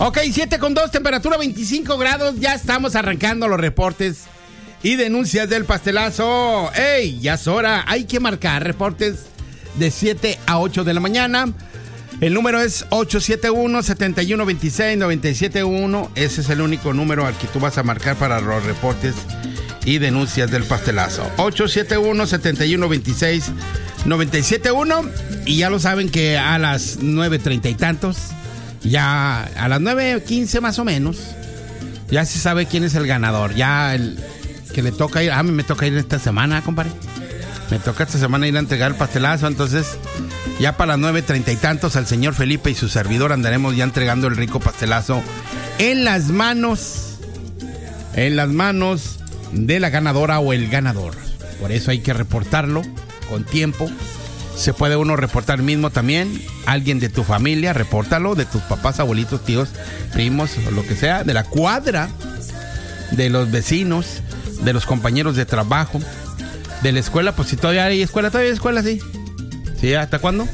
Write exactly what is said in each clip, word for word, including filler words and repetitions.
Ok, siete con dos, temperatura veinticinco grados. Ya estamos arrancando los reportes y denuncias del pastelazo. ¡Ey! Ya es hora. Hay que marcar reportes de siete a ocho de la mañana. El número es ocho siete uno, siete uno dos seis, nueve siete uno. Ese es el único número al que tú vas a marcar para los reportes y denuncias del pastelazo. ocho siete uno, siete uno dos seis, nueve siete uno. Y ya lo saben que a las nueve treinta y tantos, ya a las nueve quince más o menos, ya se sabe quién es el ganador. Ya el que le toca ir, a mí me toca ir esta semana, compadre. Me toca esta semana ir a entregar el pastelazo, entonces ya para las nueve treinta y tantos al señor Felipe y su servidor andaremos ya entregando el rico pastelazo en las manos, en las manos de la ganadora o el ganador. Por eso hay que reportarlo con tiempo. Se puede uno reportar mismo también. Alguien de tu familia, repórtalo, de tus papás, abuelitos, tíos, primos, o lo que sea, de la cuadra, de los vecinos, de los compañeros de trabajo, de la escuela. Pues si todavía hay escuela, todavía hay escuela, sí. ¿Sí? ¿Hasta cuándo?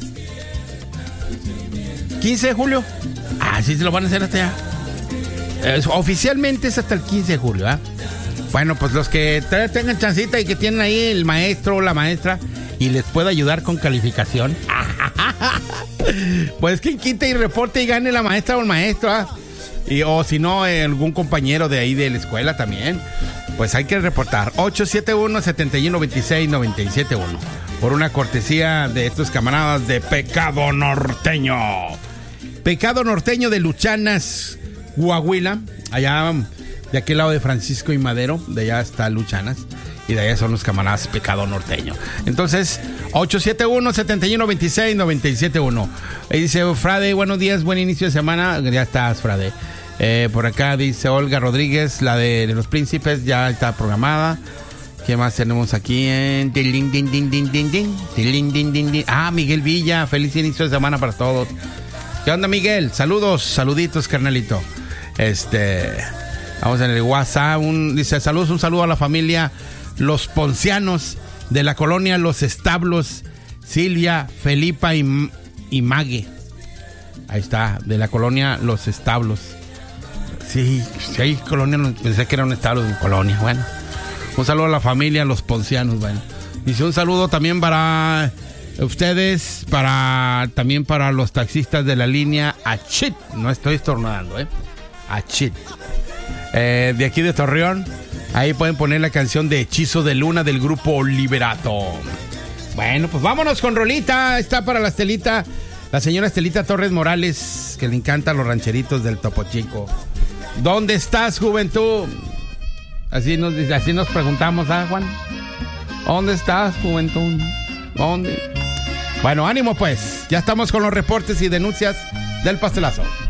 quince de julio. Ah, sí, se lo van a hacer hasta ya. Eh, oficialmente es hasta el quince de julio, ¿ah? ¿eh? Bueno, pues los que tengan chancita y que tienen ahí el maestro o la maestra y les pueda ayudar con calificación, pues quien quite y reporte y gane la maestra o el maestro, ¿ah? Y, o si no, eh, algún compañero de ahí de la escuela también, pues hay que reportar. ocho siete uno, siete uno dos seis, nueve siete uno. Por una cortesía de estos camaradas de Pecado Norteño. Pecado Norteño de Luchanas, Coahuila. Allá de aquel lado de Francisco y Madero. De allá está Luchanas. Y de allá son los camaradas Pecado Norteño. Entonces, ocho siete uno, siete uno dos seis, nueve siete uno. Ahí dice Frade, buenos días, buen inicio de semana. Ya estás, Frade. Eh, por acá dice Olga Rodríguez, la de, de los príncipes, ya está programada. ¿Qué más tenemos aquí? En... Ah, Miguel Villa, feliz inicio de semana para todos. ¿Qué onda, Miguel? Saludos, saluditos, carnalito. Este, vamos en el WhatsApp. Un, dice, saludos, un saludo a la familia Los Poncianos de la colonia Los Establos, Silvia, Felipa y, y Mague. Ahí está, de la colonia Los Establos. Sí, sí hay colonia, pensé que era un establo de colonia, bueno. Un saludo a la familia Los Poncianos, bueno. Dice un saludo también para ustedes, para también para los taxistas de la línea Achit. No estoy estornudando, ¿eh? Achit. Eh, de aquí de Torreón. Ahí pueden poner la canción de Hechizo de Luna del grupo Liberato. Bueno, pues vámonos con rolita. Está para la Estelita, la señora Estelita Torres Morales, que le encantan los rancheritos del Topo Chico. ¿Dónde estás, juventud? Así nos, así nos preguntamos, ¿ah, Juan? ¿Dónde estás, juventud? ¿Dónde? Bueno, ánimo pues. Ya estamos con los reportes y denuncias del pastelazo.